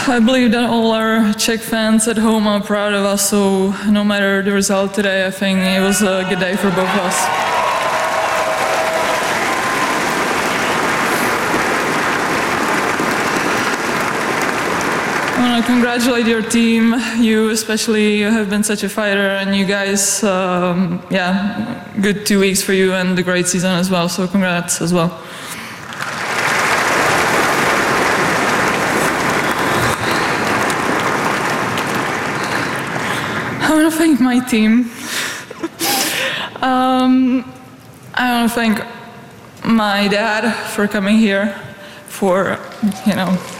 I believe that all our Czech fans at home are proud of us, so no matter the result today, I think it was a good day for both of us. I want to congratulate your team. You especially have been such a fighter, and you guys, good 2 weeks for you and a great season as well, so congrats as well. I want to thank my team. I want to thank my dad for coming here, for,